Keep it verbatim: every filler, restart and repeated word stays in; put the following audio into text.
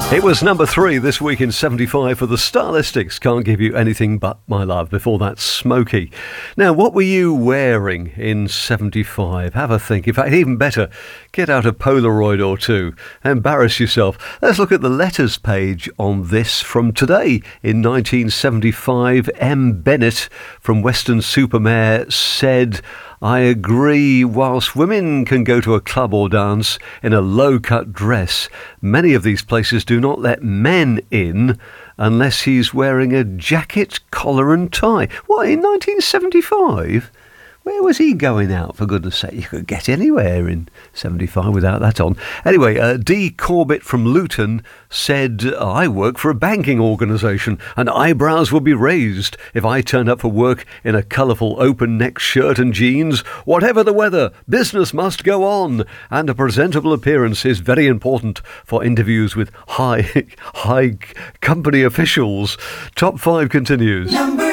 It was number three this week in seventy-five for the Stylistics. Can't Give You Anything But My Love. Before that, Smokey. Now, what were you wearing in seventy-five? Have a think. In fact, even better, get out a Polaroid or two. Embarrass yourself. Let's look at the letters page on this from today. In nineteen seventy-five, M. Bennett from Weston-super-Mare said, "I agree, whilst women can go to a club or dance in a low-cut dress, many of these places do not let men in unless he's wearing a jacket, collar and tie." What, in nineteen seventy-five? Where was he going out, for goodness sake? You could get anywhere in seventy-five without that on. Anyway, uh, D. Corbett from Luton said, "I work for a banking organisation and eyebrows will be raised if I turn up for work in a colourful open-neck shirt and jeans. Whatever the weather, business must go on, and a presentable appearance is very important for interviews with high, high company officials." Top five continues. Number